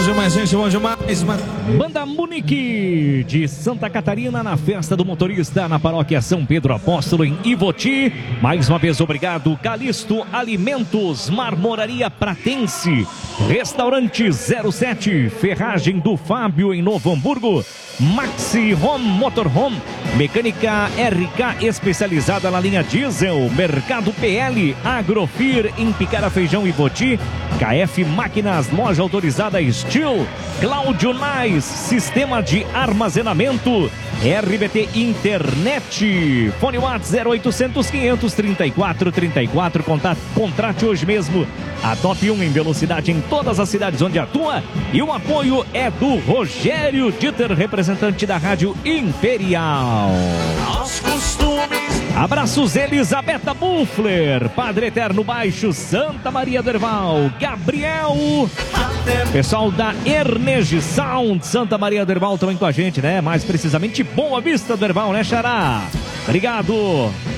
Bom demais, gente, bom demais. Banda Munique de Santa Catarina na festa do motorista na paróquia São Pedro Apóstolo em Ivoti. Mais uma vez, obrigado. Calixto Alimentos, Marmoraria Pratense, Restaurante 07, Ferragem do Fábio em Novo Hamburgo, Maxi Home Motorhome, Mecânica RK especializada na linha diesel, Mercado PL, Agrofir em Picara Feijão Ivoti, KF Máquinas, loja autorizada Steel, Cláudio Nais, sistema de armazenamento, RBT Internet, fone WhatsApp 0800 534 34, contrate hoje mesmo a Top 1 em velocidade em todas as cidades onde atua, e o apoio é do Rogério Dieter, representante da Rádio Imperial. Abraços Elisabetta Buffler, Padre Eterno Baixo, Santa Maria do Herval, Gabriel, pessoal da Ernege Sound, Santa Maria do Herval também com a gente, né? Mais precisamente Boa Vista do Herval, né, Xará? Obrigado.